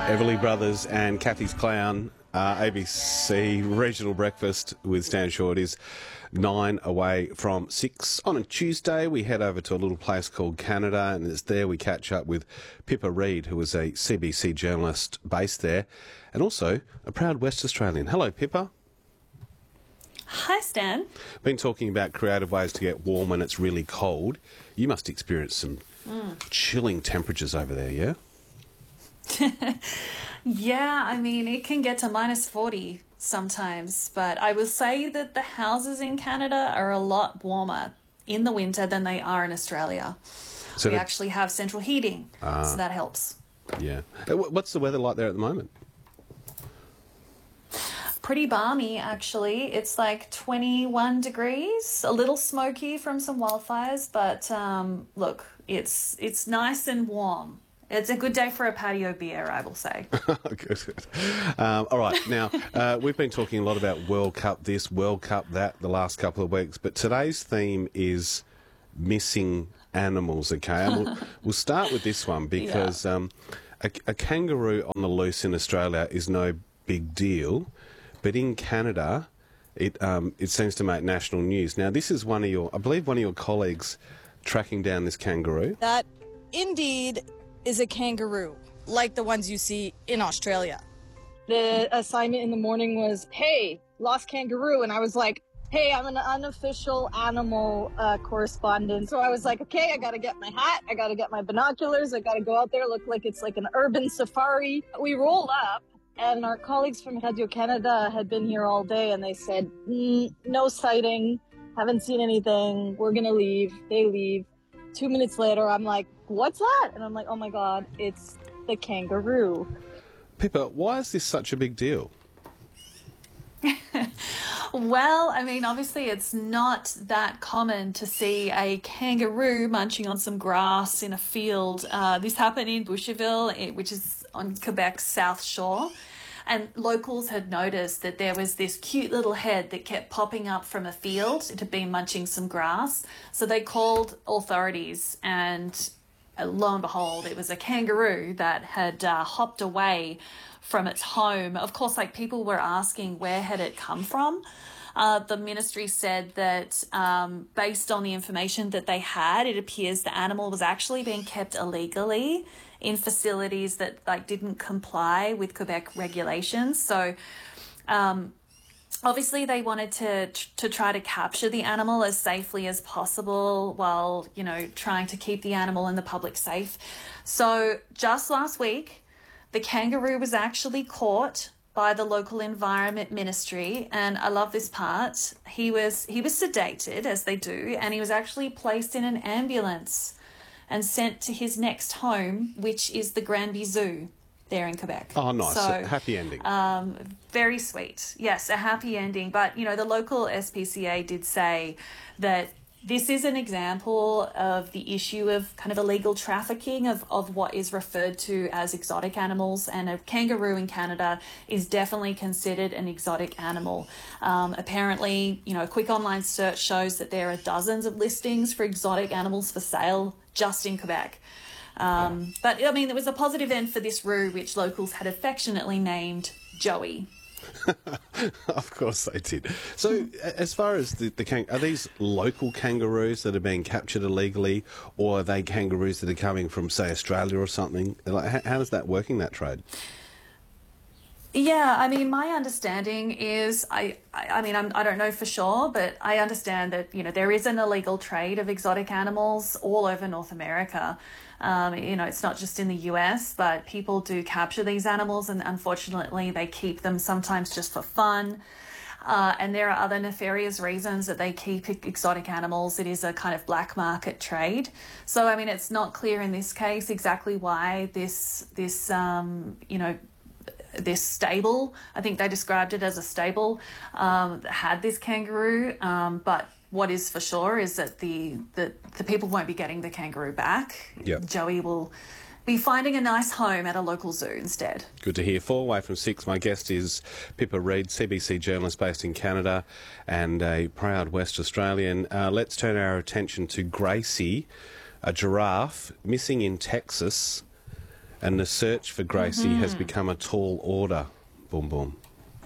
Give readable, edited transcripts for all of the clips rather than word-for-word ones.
Everly Brothers and Kathy's Clown, ABC Regional Breakfast with Stan Shaw. It is 9 away from 6. On a Tuesday, we head over to a little place called Canada, and it's there we catch up with Pippa Reid, who is a CBC journalist based there, and also a proud West Australian. Hello, Pippa. Hi, Stan. Been talking about creative ways to get warm when it's really cold. You must experience some chilling temperatures over there, yeah? Yeah, I mean, it can get to minus 40 sometimes, but I will say that the houses in Canada are a lot warmer in the winter than they are in Australia. So we actually have central heating, so that helps. Yeah. What's the weather like there at the moment? Pretty balmy, actually. It's like 21 degrees, a little smoky from some wildfires, but look, it's nice and warm. It's a good day for a patio beer, I will say. Good. All right, now, we've been talking a lot about World Cup this, World Cup that the last couple of weeks, but today's theme is missing animals, okay? And we'll start with this one because a kangaroo on the loose in Australia is no big deal, but in Canada, it seems to make national news. Now, this is I believe one of your colleagues tracking down this kangaroo. That indeed is a kangaroo, like the ones you see in Australia. The assignment in the morning was, hey, lost kangaroo. And I was like, hey, I'm an unofficial animal correspondent. So I was like, okay, I got to get my hat. I got to get my binoculars. I got to go out there, look like it's like an urban safari. We roll up and our colleagues from Radio Canada had been here all day and they said, no sighting, haven't seen anything. We're going to leave. They leave. 2 minutes later, I'm like, what's that? And I'm like, oh my God, it's the kangaroo. Pippa, why is this such a big deal? Well, I mean, obviously it's not that common to see a kangaroo munching on some grass in a field. This happened in Boucherville, which is on Quebec's south shore. And locals had noticed that there was this cute little head that kept popping up from a field. It had been munching some grass. So they called authorities and lo and behold, it was a kangaroo that had hopped away from its home. Of course, like people were asking where had it come from. The ministry said that based on the information that they had, it appears the animal was actually being kept illegally in facilities that like didn't comply with Quebec regulations. So obviously they wanted to try to capture the animal as safely as possible while, you know, trying to keep the animal and the public safe. So just last week, the kangaroo was actually caught by the local environment ministry, and I love this part. He was sedated, as they do, and he was actually placed in an ambulance and sent to his next home, which is the Granby Zoo there in Quebec. Oh, nice. So, happy ending. Very sweet. Yes, a happy ending. But, you know, the local SPCA did say that this is an example of the issue of kind of illegal trafficking of what is referred to as exotic animals, and a kangaroo in Canada is definitely considered an exotic animal. Apparently, you know, a quick online search shows that there are dozens of listings for exotic animals for sale just in Quebec. But, I mean, there was a positive end for this roo, which locals had affectionately named Joey. Of course they did. So, as far as are these local kangaroos that are being captured illegally, or are they kangaroos that are coming from, say, Australia or something? Like, how is that working, that trade? Yeah, I mean, my understanding is, I don't know for sure, but I understand that, you know, there is an illegal trade of exotic animals all over North America. You know, it's not just in the US, but people do capture these animals, and unfortunately they keep them sometimes just for fun. And there are other nefarious reasons that they keep exotic animals. It is a kind of black market trade. So, I mean, it's not clear in this case exactly why this stable, I think they described it as a stable, had this kangaroo. But what is for sure is that the people won't be getting the kangaroo back. Yep. Joey will be finding a nice home at a local zoo instead. Good to hear. 4 away from 6. My guest is Pippa Reid, CBC journalist based in Canada and a proud West Australian. Let's turn our attention to Gracie, a giraffe missing in Texas. and the search for Gracie has become a tall order. Boom, boom.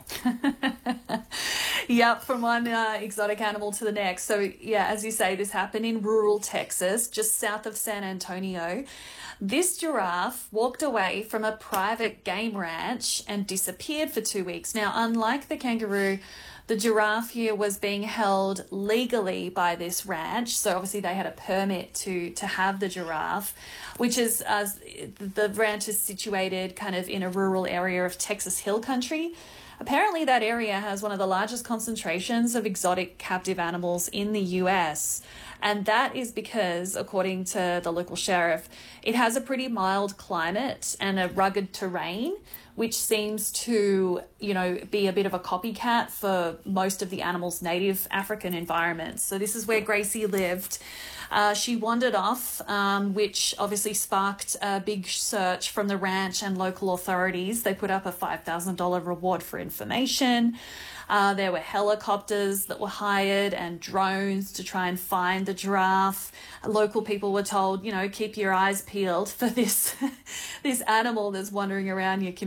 Yep, from one exotic animal to the next. So, yeah, as you say, this happened in rural Texas, just south of San Antonio. This giraffe walked away from a private game ranch and disappeared for 2 weeks. Now, unlike the kangaroo, the giraffe here was being held legally by this ranch. So obviously they had a permit to have the giraffe, which is, the ranch is situated kind of in a rural area of Texas Hill Country. Apparently that area has one of the largest concentrations of exotic captive animals in the US. And that is because, according to the local sheriff, it has a pretty mild climate and a rugged terrain, which seems to, be a bit of a copycat for most of the animal's native African environments. So this is where Gracie lived. She wandered off, which obviously sparked a big search from the ranch and local authorities. They put up a $5,000 reward for information. There were helicopters that were hired and drones to try and find the giraffe. Local people were told, keep your eyes peeled for this animal that's wandering around your community.